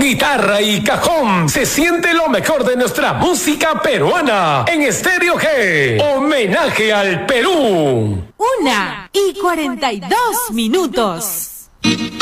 guitarra y cajón. Se siente lo mejor de nuestra música peruana en Estéreo G. Homenaje al Perú. 1:42.